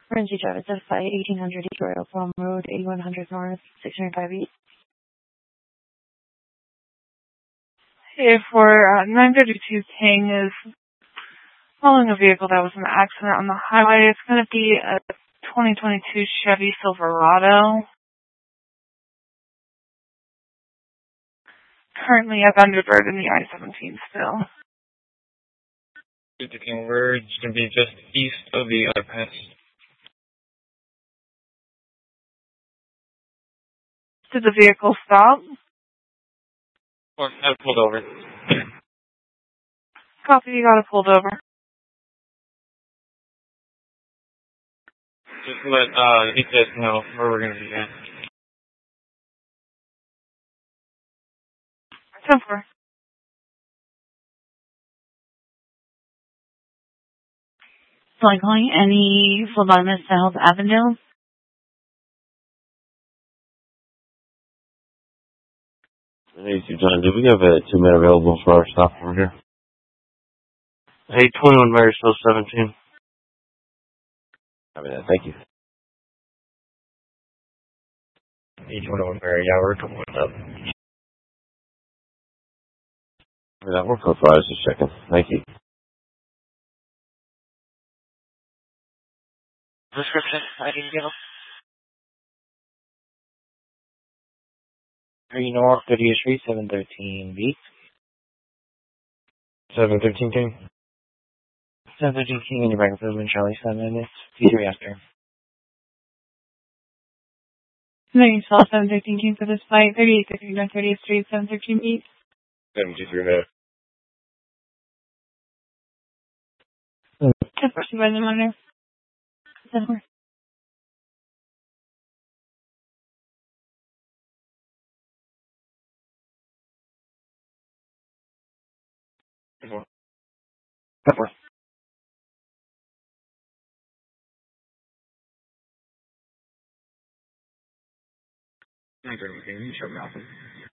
Emergency drive is at 1800 East Royal Palm Road, 8100 North, 605 East. Hey, for 932 King is following a vehicle that was in an accident on the highway. It's going to be a 2022 Chevy Silverado. Currently at Thunderbird in the I-17 still. King, we're going to be just east of the underpass. Did the vehicle stop? Or had it pulled over. Copy, you got it pulled over. Just let you guys know where we're going to be at. 10-4. So I'm calling any phlebotomist to Health Avondale. Hey, John, do we have a 2-minute available for our stop over here? Hey, 21 Marysville 17. I mean, thank you. 821 Mary, yeah, we're coming up. I mean, that worked so far. I was just checking. Thank you. Prescription, I didn't give them. 3 North, 30th Street, 713B. 713 King. 713 King, and you're back with Urban Charlie 7 minutes. T3 after. No, you saw 713 King for this flight. 3850 North 30th Street, 713 East. 723 minutes. 10-4, by the monitor. 10-4. Pepper. King, show me off.